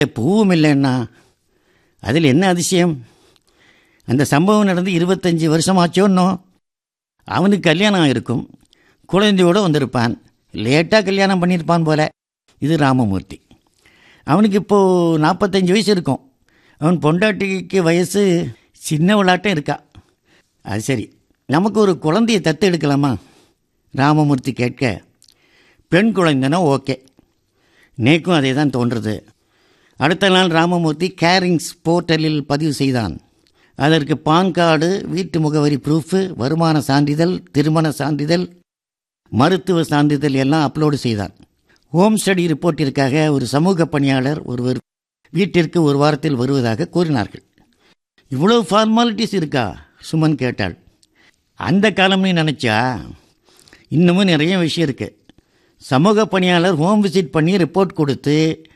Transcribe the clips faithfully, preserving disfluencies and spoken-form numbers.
பூவும் இல்லைன்னா அதில் என்ன அதிசயம்? அந்த சம்பவம் நடந்து இருபத்தஞ்சி வருஷமாச்சோன்னோ. அவனுக்கு கல்யாணம் ஆகிருக்கும், குழந்தையோடு வந்திருப்பான், லேட்டாக கல்யாணம் பண்ணியிருப்பான் போல. இது ராமமூர்த்தி. அவனுக்கு இப்போது நாற்பத்தஞ்சு வயசு இருக்கும். அவன் பொண்டாட்டிக்கு வயசு சின்ன விளாட்டம் இருக்கா. அது சரி, நமக்கு ஒரு குழந்தையை தத்து எடுக்கலாமா? ராமமூர்த்தி கேட்க, பெண் குழந்தைனா ஓகே. நேக்கும் அதே தான் தோன்றுறது. அடுத்த நாள் ராமமூர்த்தி கேரிங்ஸ் போர்ட்டலில் பதிவு செய்தான். அதற்கு பான் கார்டு, வீட்டு முகவரி ப்ரூஃபு, வருமான சான்றிதழ், திருமண சான்றிதழ், மருத்துவ சான்றிதழ் எல்லாம் அப்லோடு செய்தான். ஹோம் ஸ்டடி ரிப்போர்ட்டிற்காக ஒரு சமூக பணியாளர் ஒருவர் வீட்டிற்கு ஒரு வாரத்தில் வருவதாக கூறினார்கள். இவ்வளோ ஃபார்மாலிட்டிஸ் இருக்கா? சுமன் கேட்டாள். அந்த காலம்னு நினச்சா இன்னமும் நிறைய விஷயம் இருக்குது. சமூக பணியாளர் ஹோம் விசிட் பண்ணி ரிப்போர்ட் கொடுத்து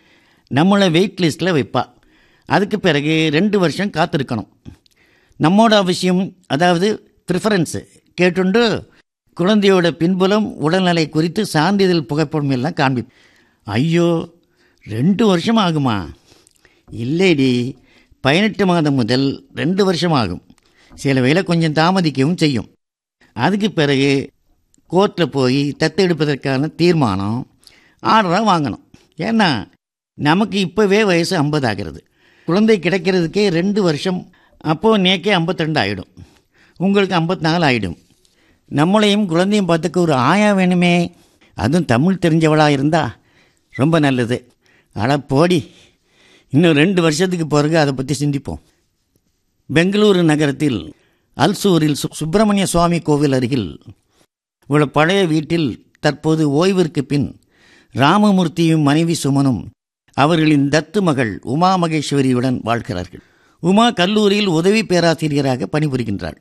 நம்மளை வெயிட் லிஸ்ட்டில் வைப்பா. அதுக்கு பிறகு ரெண்டு வருஷம் காத்திருக்கணும். நம்மோட அவசியம், அதாவது ப்ரிஃபரன்ஸு கேட்டுண்டு குழந்தையோட பின்புலம், உடல்நிலை குறித்து சான்றிதழ் புகைப்படம் எல்லாம் காண்பி. ஐயோ, ரெண்டு வருஷம் ஆகுமா? இல்லைடி, பதினெட்டு மாதம் முதல் ரெண்டு வருஷம் ஆகும். சில வேளை கொஞ்சம் தாமதிக்கவும் செய்யும். அதுக்கு பிறகு கோர்ட்டில் போய் தத்தெடுப்பதற்கான தீர்மானம், ஆர்டராக வாங்கணும். ஏன்னா நமக்கு இப்போவே வயசு ஐம்பது ஆகிறது. குழந்தை கிடைக்கிறதுக்கே ரெண்டு வருஷம். அப்போது நேக்கே ஐம்பத்தி ரெண்டு ஆகிடும். உங்களுக்கு ஐம்பத்தி நாலு ஆகிடும். நம்மளையும் குழந்தையும் பார்த்துக்க ஒரு ஆயா வேணுமே. அதுவும் தமிழ் தெரிஞ்சவளாக இருந்தால் ரொம்ப நல்லது. அட போடி, இன்னும் ரெண்டு வருஷத்துக்கு பிறகு அதை பற்றி சிந்திப்போம். பெங்களூரு நகரத்தில் அல்சூரில் சு சுப்பிரமணிய சுவாமி கோவில் அருகில் உள்ள பழைய வீட்டில் தற்போது ஓய்விற்கு பின் ராமமூர்த்தியும் மனைவி சுமனும் அவர்களின் தத்து மகள் உமா மகேஸ்வரியுடன் வாழ்கிறார்கள். உமா கல்லூரியில் உதவி பேராசிரியராக பணிபுரிகின்றாள்.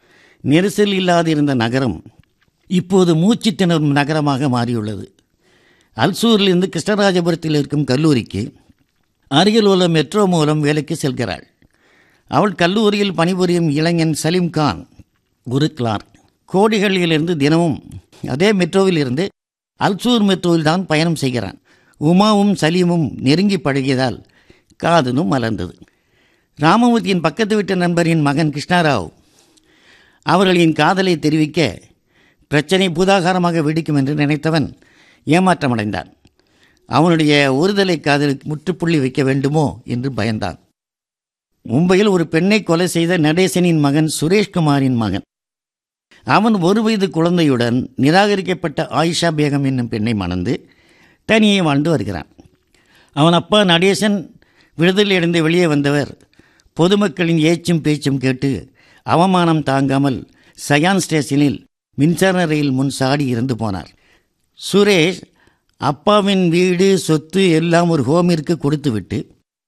நெரிசல் இல்லாதிருந்த நகரம் இப்போது மூச்சு திணறும் நகரமாக மாறியுள்ளது. அல்சூரிலிருந்து கிருஷ்ணராஜபுரத்தில் இருக்கும் கல்லூரிக்கு அருகில் உள்ள மெட்ரோ மூலம் வேலைக்கு செல்கிறாள். அவள் கல்லூரியில் பணிபுரியும் இளைஞன் சலீம் கான் ஒரு கிளார்க். கோடிகளிலிருந்து தினமும் அதே மெட்ரோவில் இருந்து அல்சூர் மெட்ரோவில் தான் பயணம் செய்கிறான். உமாவும் சலீமும் நெருங்கி பழகியதால் காதலும் மலர்ந்தது. ராமமூர்த்தியின் பக்கத்து வீட்டு நண்பரின் மகன் கிருஷ்ணாராவ் அவர்களின் காதலை தெரிவிக்க பிரச்சனை பூதாகாரமாக வெடிக்கும் என்று நினைத்தவன் ஏமாற்றமடைந்தான். அவனுடைய ஒருதலை காதலுக்கு முற்றுப்புள்ளி வைக்க வேண்டுமோ என்று பயந்தான். மும்பையில் ஒரு பெண்ணை கொலை செய்த நடேசனின் மகன் சுரேஷ்குமாரின் மகன். அவன் ஒரு வயது குழந்தையுடன் நிராகரிக்கப்பட்ட ஆயிஷா பேகம் என்னும் பெண்ணை மணந்து தனியே வாழ்ந்து வருகிறான். அவன் அப்பா நடேசன் விடுதலையடைந்து வெளியே வந்தவர் பொதுமக்களின் ஏச்சும் பேச்சும் கேட்டு அவமானம் தாங்காமல் சயான் ஸ்டேஷனில் மின்சார ரயில் முன் சாடி இறந்து போனார். சுரேஷ் அப்பாவின் வீடு, சொத்து எல்லாம் ஒரு ஹோமிற்கு கொடுத்துவிட்டு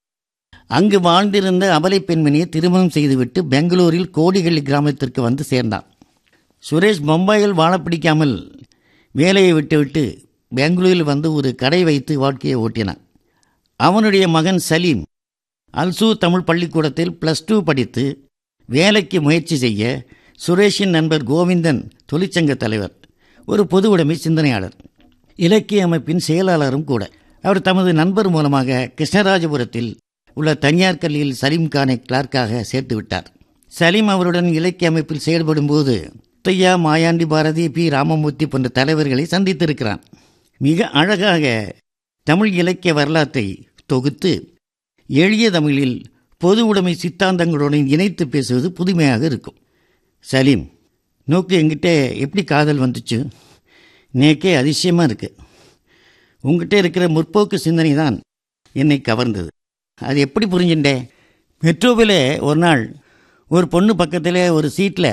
அங்கு வாழ்ந்திருந்த அபலை பெண்மணியை திருமணம் செய்துவிட்டு பெங்களூரில் கோடிகளி கிராமத்திற்கு வந்து சேர்ந்தான். சுரேஷ் மும்பையில் வாழ பிடிக்காமல் வேலையை விட்டுவிட்டு பெங்களூரில் வந்து ஒரு கடை வைத்து வாழ்க்கையை ஓட்டினான். அவனுடைய மகன் சலீம் அல்சூர் தமிழ் பள்ளிக்கூடத்தில் ப்ளஸ் டூ படித்து வேலைக்கு முயற்சி செய்ய சுரேஷின் நண்பர் கோவிந்தன் தொழிற்சங்க தலைவர், ஒரு பொது உடைமை சிந்தனையாளர், இலக்கிய அமைப்பின் செயலாளரும் கூட. அவர் தமது நண்பர் மூலமாக கிருஷ்ணராஜபுரத்தில் உள்ள தனியார் கல்வியில் சலீம் கானை கிளார்க்காக சேர்த்து விட்டார். சலீம் அவருடன் இலக்கிய அமைப்பில் செயல்படும் போது முத்தையா, மாயாண்டி பாரதி, பி ராமமூர்த்தி போன்ற தலைவர்களை சந்தித்திருக்கிறான். மிக அழகாக தமிழ் இலக்கிய வரலாற்றை தொகுத்து எளிய தமிழில் பொது உடைமை சித்தாந்தங்களுடன் இணைத்து பேசுவது புதுமையாக இருக்கும். சலீம், நோக்கு, என்கிட்ட எப்படி காதல் வந்துச்சு? நேக்கே அதிசயமாக இருக்குது. உங்ககிட்ட இருக்கிற முற்போக்கு சிந்தனை தான் என்னை கவர்ந்தது. அது எப்படி புரிஞ்சுட்டே? மெட்ரோவில் ஒரு நாள் ஒரு பொண்ணு பக்கத்தில் ஒரு சீட்டில்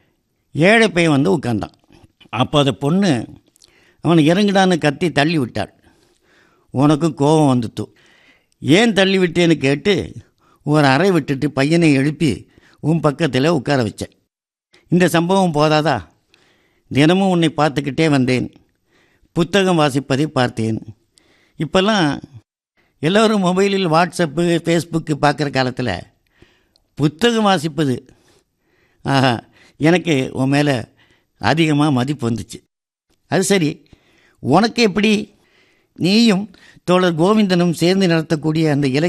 ஏழை பையன் வந்து உட்கார்ந்தான். அப்போ அந்த பொண்ணு அவனை இறங்குடான்னு கத்தி தள்ளி விட்டாள். உனக்கு கோபம் வந்துட்டு ஏன் தள்ளி விட்டேன்னு கேட்டு ஒரு அறை விட்டுட்டு பையனை எழுப்பி உன் பக்கத்தில் உட்கார வச்சேன். இந்த சம்பவம் போதாதா? தினமும் உன்னை பார்த்துக்கிட்டே வந்தேன். புத்தகம் வாசிப்பதை பார்த்தேன். இப்போல்லாம் எல்லோரும் மொபைலில் வாட்ஸ்அப்பு, ஃபேஸ்புக்கு பார்க்குற காலத்தில் புத்தகம் வாசிப்பது, ஆஹா, எனக்கு உன் மேலே அதிகமாக மதிப்பு வந்துச்சு. அது சரி, உனக்கு எப்படி? நீயும் தோழர் கோவிந்தனும் சேர்ந்து நடத்தக்கூடிய அந்த இலக்கிய